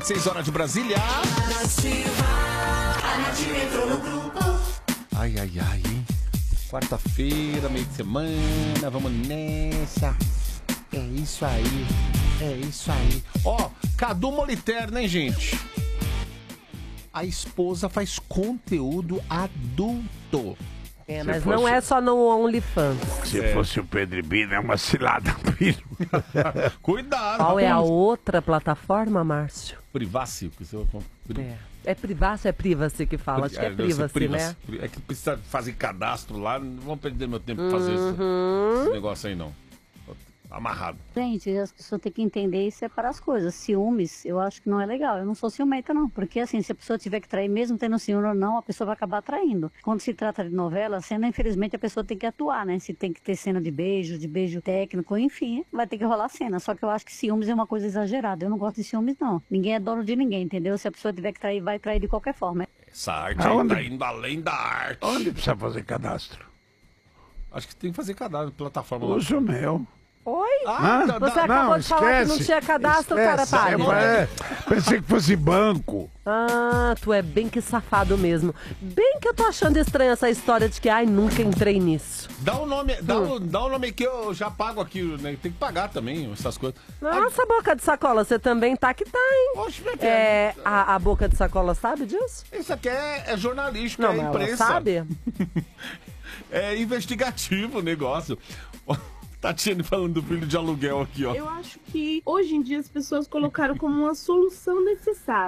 26 horas de Brasília. A Nativa entrou no grupo. Ai, ai, ai, hein? Quarta-feira, meio de semana, vamos nessa. É isso aí, é isso aí. Ó, Cadu Moliterno, hein, gente? A esposa faz conteúdo adulto. É, mas não é só no OnlyFans. Se fosse o Pedro Bino, é uma cilada. Cuidado. Qual é a outra plataforma, Márcio? Privacy. É Privacy ou é Privacy que fala? Acho que é Privacy, né? É que precisa fazer cadastro lá, não vamos perder meu tempo pra fazer esse negócio aí, não. Amarrado. Gente, as pessoas têm que entender e separar as coisas. Ciúmes, eu acho que não é legal. Eu não sou ciumenta, não. Porque, assim, se a pessoa tiver que trair, mesmo tendo ciúme ou não, a pessoa vai acabar traindo. Quando se trata de novela, cena, infelizmente, a pessoa tem que atuar, né? Se tem que ter cena de beijo técnico, enfim, vai ter que rolar cena. Só que eu acho que ciúmes é uma coisa exagerada. Eu não gosto de ciúmes, não. Ninguém é dono de ninguém, entendeu? Se a pessoa tiver que trair, vai trair de qualquer forma. Essa arte aí tá indo além da arte. Onde precisa fazer cadastro? Acho que tem que fazer cadastro na plataforma. Usa o meu. Oi? Não, Você acabou de falar que não tinha cadastro, cara, palha. Pensei que fosse banco. Ah, tu é bem que safado mesmo. Bem que eu tô achando estranha essa história de que, ai, nunca entrei nisso. Dá um nome, dá um nome que eu já pago aqui, né? Tem que pagar também essas coisas. Nossa, boca de sacola, você também tá que tá, hein? Oxe, a boca de sacola sabe disso? Isso aqui é jornalístico, não, é mas imprensa. Ela sabe? É investigativo o negócio. Tatiane falando do filho de aluguel aqui, ó. Eu acho que hoje em dia as pessoas colocaram como uma solução necessária.